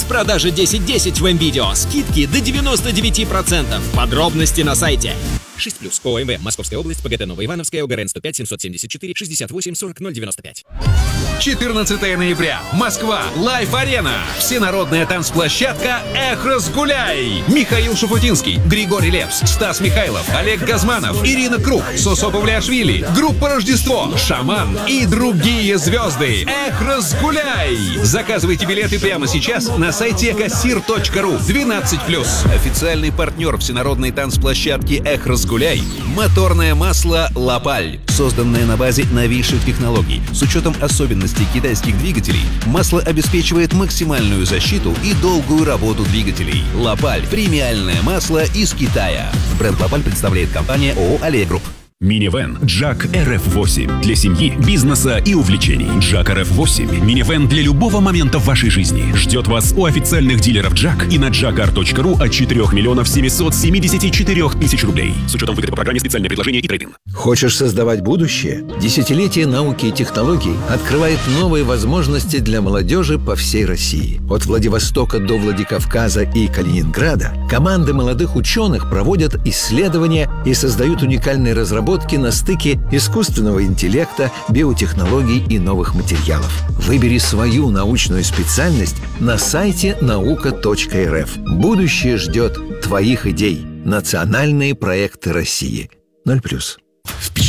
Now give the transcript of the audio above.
Распродажа 10-10 в МВидео. Скидки до 99%. Подробности на сайте. 6+, ОМВ, Московская область, ПГТ Новоивановская, ОГРН 105 774 68 40 095. 14 ноября. Москва. Лайф-арена. Всенародная танцплощадка «Эх, разгуляй». Михаил Шуфутинский, Григорий Лепс, Стас Михайлов, Олег Газманов, Ирина Круг, Сосо Павлиашвили, группа «Рождество», «Шаман» и другие звезды. «Эх, разгуляй». Заказывайте билеты прямо сейчас на сайте kassir.ru. 12+. Официальный партнер всенародной танцплощадки «Эх, разгуляй» – моторное масло «Лапаль». Созданное на базе новейших технологий. С учетом особенностей китайских двигателей, масло обеспечивает максимальную защиту и долгую работу двигателей. «Лапаль» – премиальное масло из Китая. Бренд «Лапаль» представляет компания ООО «Аллея Групп». Минивэн Джак RF8 для семьи, бизнеса и увлечений. Джак RF8 – минивэн для любого момента в вашей жизни. Ждет вас у официальных дилеров Джак и на jakar.ru от 4 миллионов 774 тысяч рублей. С учетом выгоды по программе «Специальное предложение» и трейд-ин. Хочешь создавать будущее? Десятилетие науки и технологий открывает новые возможности для молодежи по всей России. От Владивостока до Владикавказа и Калининграда команды молодых ученых проводят исследования и создают уникальные разработки на стыке искусственного интеллекта, биотехнологий и новых материалов. Выбери свою научную специальность на сайте nauka.rf. Будущее ждет твоих идей. Национальные проекты России. 0+.